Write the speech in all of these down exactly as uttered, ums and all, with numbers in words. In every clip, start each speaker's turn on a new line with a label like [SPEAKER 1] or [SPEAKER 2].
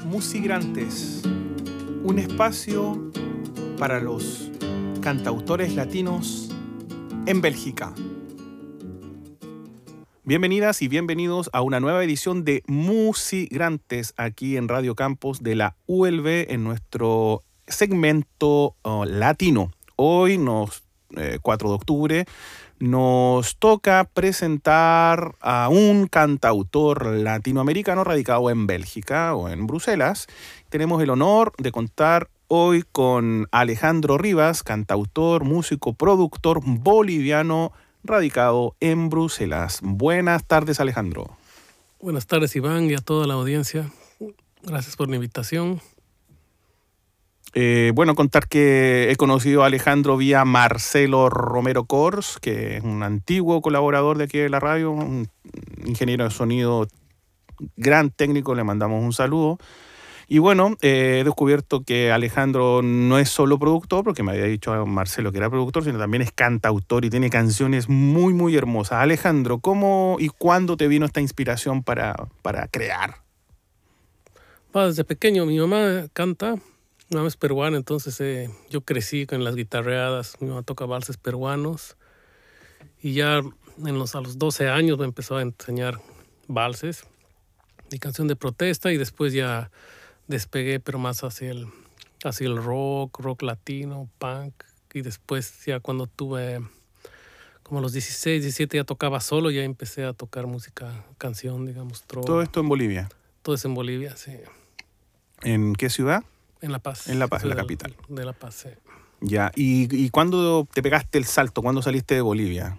[SPEAKER 1] Musigrantes, un espacio para los cantautores latinos en Bélgica. Bienvenidas y bienvenidos a una nueva edición de Musigrantes aquí en Radio Campus de la U L B en nuestro segmento uh, latino. Hoy, nos, eh, cuatro de octubre, nos toca presentar a un cantautor latinoamericano radicado en Bélgica o en Bruselas. Tenemos el honor de contar hoy con Alejandro Rivas, cantautor, músico, productor boliviano radicado en Bruselas. Buenas tardes, Alejandro.
[SPEAKER 2] Buenas tardes, Iván, y a toda la audiencia. Gracias por la invitación.
[SPEAKER 1] Eh, bueno, contar que he conocido a Alejandro vía Marcelo Romero Cors, que es un antiguo colaborador de aquí de la radio, un ingeniero de sonido, gran técnico, le mandamos un saludo. Y bueno, eh, he descubierto que Alejandro no es solo productor, porque me había dicho a Marcelo que era productor, sino también es cantautor y tiene canciones muy, muy hermosas. Alejandro, ¿cómo y cuándo te vino esta inspiración para, para crear?
[SPEAKER 2] Ah, desde pequeño mi mamá canta. Mi mamá es peruana, entonces eh, yo crecí con las guitarreadas. Mi mamá toca valses peruanos. Y ya en los, a los doce años me empezó a enseñar valses y canción de protesta. Y después ya despegué, pero más hacia el, hacia el rock, rock latino, punk. Y después ya cuando tuve como los dieciséis, diecisiete ya tocaba solo. Ya empecé a tocar música, canción, digamos, trova.
[SPEAKER 1] ¿Todo esto en Bolivia?
[SPEAKER 2] Todo es en Bolivia, sí.
[SPEAKER 1] ¿En qué ciudad?
[SPEAKER 2] En La Paz.
[SPEAKER 1] En La Paz, en la
[SPEAKER 2] de,
[SPEAKER 1] capital.
[SPEAKER 2] De La Paz, sí.
[SPEAKER 1] Ya, ¿y, y cuándo te pegaste el salto? ¿Cuándo saliste de Bolivia?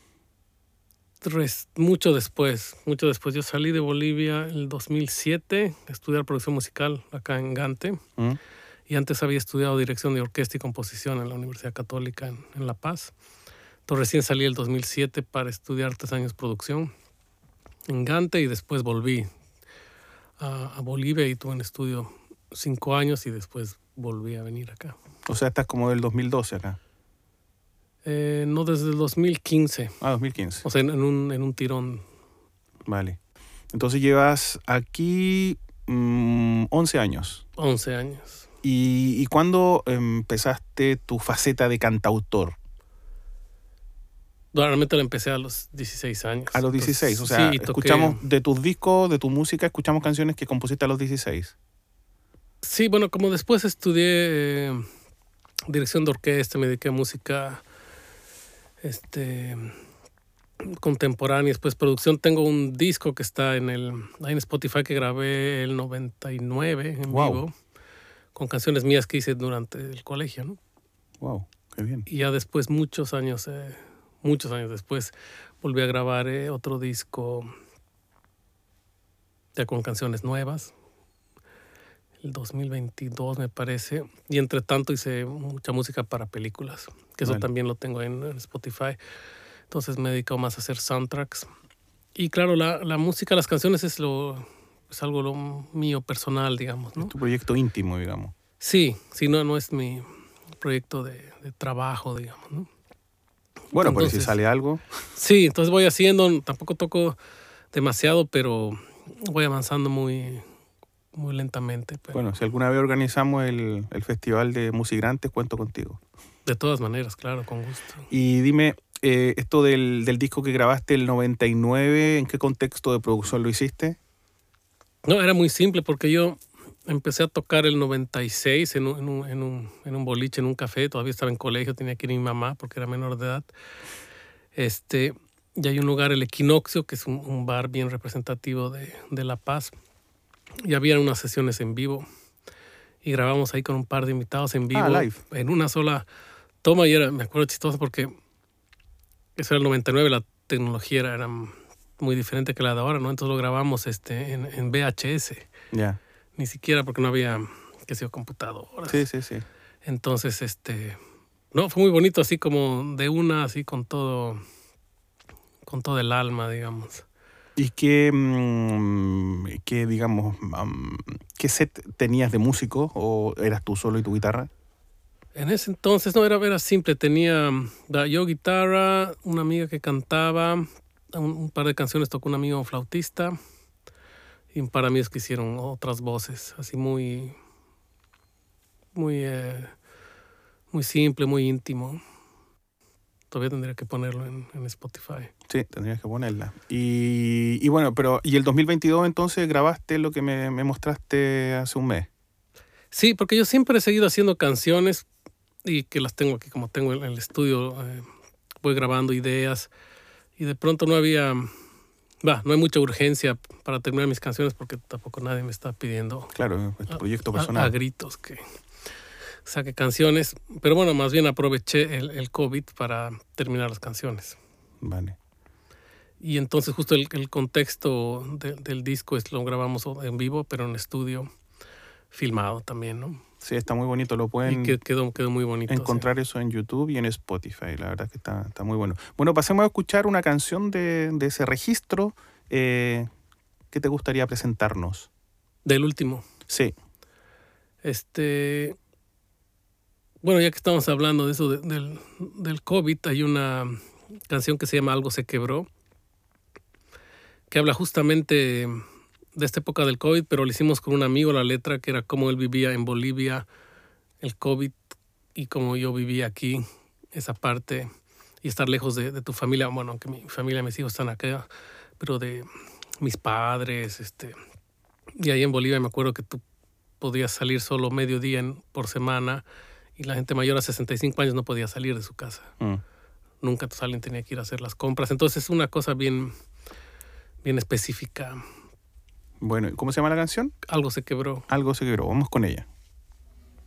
[SPEAKER 2] Res, mucho después, mucho después. Yo salí de Bolivia en el dos mil siete a estudiar producción musical acá en Gante. ¿Mm? Y antes había estudiado dirección de orquesta y composición en la Universidad Católica en, en La Paz. Entonces recién salí el dos mil siete para estudiar tres años producción en Gante y después volví a, a Bolivia y tuve un estudio cinco años y después volví a venir acá.
[SPEAKER 1] O sea, estás como del dos mil doce acá.
[SPEAKER 2] Eh, no, desde el dos mil quince.
[SPEAKER 1] Ah, dos mil quince.
[SPEAKER 2] O sea, en, en, un, en un tirón.
[SPEAKER 1] Vale. Entonces llevas aquí mmm, once años.
[SPEAKER 2] once años.
[SPEAKER 1] ¿Y, y cuándo empezaste tu faceta de cantautor?
[SPEAKER 2] Realmente lo empecé a los dieciséis años.
[SPEAKER 1] A los dieciséis, Entonces, o sea, sí, escuchamos toqué... de tus discos, de tu música, escuchamos canciones que compusiste a los dieciséis.
[SPEAKER 2] Sí, bueno, como después estudié eh, dirección de orquesta, me dediqué a música este, contemporánea, después producción. Tengo un disco que está en el ahí en Spotify que grabé el noventa y nueve en wow. vivo, con canciones mías que hice durante el colegio, ¿no?
[SPEAKER 1] Wow, qué bien.
[SPEAKER 2] Y ya después, muchos años, eh, muchos años después, volví a grabar eh, otro disco ya con canciones nuevas. El dos mil veintidós me parece, y entre tanto hice mucha música para películas, que eso vale. También lo tengo en, en Spotify. Entonces me he dedicado más a hacer soundtracks. Y claro, la, la música, las canciones es, lo, es algo lo mío personal, digamos, ¿no?
[SPEAKER 1] Es tu proyecto íntimo, digamos.
[SPEAKER 2] Sí, sí, no, no es mi proyecto de, de trabajo, digamos, ¿no?
[SPEAKER 1] Bueno, pero si sale algo.
[SPEAKER 2] Sí, entonces voy haciendo, tampoco toco demasiado, pero voy avanzando muy... muy lentamente. Pero...
[SPEAKER 1] Bueno, si alguna vez organizamos el, el Festival de Musigrantes, cuento contigo.
[SPEAKER 2] De todas maneras, claro, con gusto.
[SPEAKER 1] Y dime, eh, esto del, del disco que grabaste el noventa y nueve, ¿en qué contexto de producción lo hiciste?
[SPEAKER 2] No, era muy simple porque yo empecé a tocar el noventa y seis en un, en un, en un, en un boliche, en un café. Todavía estaba en colegio, tenía que ir mi mamá porque era menor de edad. Este, y hay un lugar, el Equinoccio, que es un, un bar bien representativo de, de La Paz. Y había unas sesiones en vivo y grabamos ahí con un par de invitados en vivo.
[SPEAKER 1] Ah, live.
[SPEAKER 2] En una sola toma y era, me acuerdo chistoso porque eso era el noventa y nueve, la tecnología era, era muy diferente que la de ahora, ¿no? Entonces lo grabamos este, en, en V H S.
[SPEAKER 1] Ya. Yeah.
[SPEAKER 2] Ni siquiera porque no había, qué sé yo, computadoras.
[SPEAKER 1] Sí, sí, sí.
[SPEAKER 2] Entonces, este, no, fue muy bonito así como de una, así con todo, con todo el alma, digamos.
[SPEAKER 1] ¿Y qué, qué digamos, qué set tenías de músico o eras tú solo y tu guitarra?
[SPEAKER 2] En ese entonces no era, era simple, tenía yo guitarra, una amiga que cantaba, un, un par de canciones tocó un amigo flautista y un par de amigos que hicieron otras voces, así muy, muy, eh, muy simple, muy íntimo. Todavía tendría que ponerlo en, en Spotify.
[SPEAKER 1] Sí, tendrías que ponerla. Y, y bueno, pero ¿y el dos mil veintidós entonces grabaste lo que me, me mostraste hace un mes?
[SPEAKER 2] Sí, porque yo siempre he seguido haciendo canciones y que las tengo aquí, como tengo en el estudio, eh, voy grabando ideas y de pronto no había, bah, no hay mucha urgencia para terminar mis canciones porque tampoco nadie me está pidiendo.
[SPEAKER 1] Claro, es tu proyecto
[SPEAKER 2] a,
[SPEAKER 1] personal.
[SPEAKER 2] A, a gritos que saque canciones, pero bueno, más bien aproveché el, el COVID para terminar las canciones.
[SPEAKER 1] Vale.
[SPEAKER 2] Y entonces justo el, el contexto de, del disco es lo grabamos en vivo, pero en estudio, filmado también, ¿no?
[SPEAKER 1] Sí, está muy bonito, lo pueden
[SPEAKER 2] y que quedó, quedó muy bonito,
[SPEAKER 1] encontrar sí. Eso en YouTube y en Spotify, la verdad que está, está muy bueno. Bueno, pasemos a escuchar una canción de, de ese registro. Eh, ¿Qué te gustaría presentarnos?
[SPEAKER 2] Del último.
[SPEAKER 1] Sí.
[SPEAKER 2] Este... Bueno, ya que estamos hablando de eso de, del, del COVID, hay una canción que se llama Algo se quebró, que habla justamente de esta época del COVID, pero lo hicimos con un amigo, la letra, que era cómo él vivía en Bolivia el COVID y cómo yo vivía aquí, esa parte, y estar lejos de, de tu familia. Bueno, aunque mi familia, mis hijos están acá, pero de mis padres. este Y ahí en Bolivia me acuerdo que tú podías salir solo medio día en, por semana, y la gente mayor a sesenta y cinco años no podía salir de su casa. Mm. Nunca alguien tenía que ir a hacer las compras. Entonces es una cosa bien, bien específica.
[SPEAKER 1] Bueno, ¿cómo se llama la canción?
[SPEAKER 2] Algo se quebró.
[SPEAKER 1] Algo se quebró. Vamos con ella.